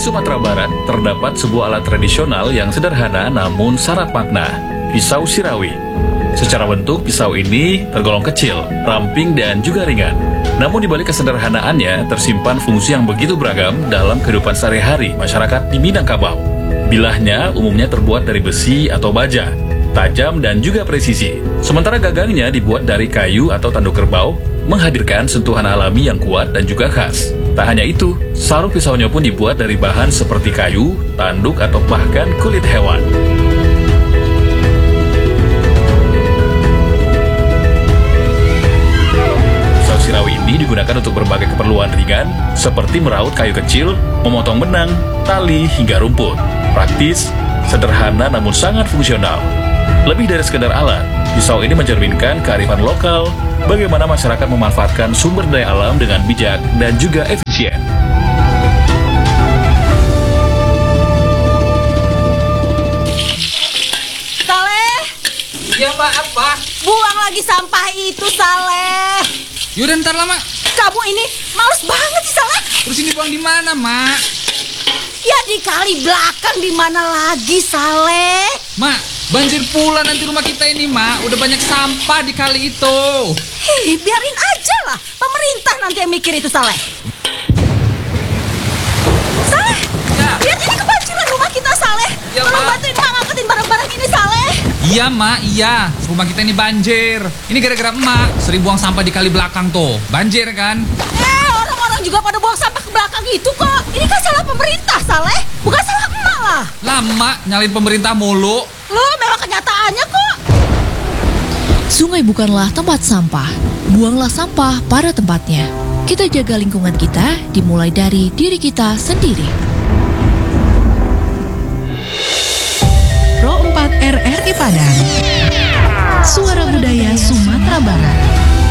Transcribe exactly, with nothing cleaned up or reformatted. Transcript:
Sumatera Barat terdapat sebuah alat tradisional yang sederhana namun syarat makna, pisau sirawi. Secara bentuk, pisau ini tergolong kecil, ramping, dan juga ringan. Namun di balik kesederhanaannya tersimpan fungsi yang begitu beragam dalam kehidupan sehari-hari masyarakat di Minangkabau. Bilahnya umumnya terbuat dari besi atau baja, tajam dan juga presisi. Sementara gagangnya dibuat dari kayu atau tanduk kerbau, menghadirkan sentuhan alami yang kuat dan juga khas. Tak hanya itu, sarung pisaunya pun dibuat dari bahan seperti kayu, tanduk, atau bahkan kulit hewan. Pisau sirawi ini digunakan untuk berbagai keperluan ringan, seperti meraut kayu kecil, memotong benang, tali, hingga rumput. Praktis, sederhana namun sangat fungsional. Lebih dari sekedar alat, pisau ini mencerminkan kearifan lokal, bagaimana masyarakat memanfaatkan sumber daya alam dengan bijak dan juga efisien. Saleh! Iya mbak, apa? Buang lagi sampah itu, Saleh! Yaudah ntar lah mak. Kamu ini males banget sih, Saleh! Terus ini buang di mana mak? Ya di kali belakang, di mana lagi, Saleh? Mak, banjir pula nanti rumah kita ini mak. Udah banyak sampah di kali itu. Hei, biarin aja lah. Pemerintah nanti yang mikir itu, Saleh. Saleh, Ya. lihat ini kebanjiran rumah kita, Saleh. Ya, Tolong Mak. bantuin Mak ngangkatin barang-barang ini, Saleh. Iya mak, iya. Rumah kita ini banjir. Ini gara-gara emak sering buang sampah di kali belakang tuh. Banjir kan? Eh, orang-orang juga pada buang sampah ke belakang itu kok. Ini kan salah pemerintah, Saleh. Bukan salah emak lah. Lama nyalain pemerintah mulu. Loh, memang kenyataannya kok. Sungai bukanlah tempat sampah. Buanglah sampah pada tempatnya. Kita jaga lingkungan kita dimulai dari diri kita sendiri. Pro empat R R I Padang.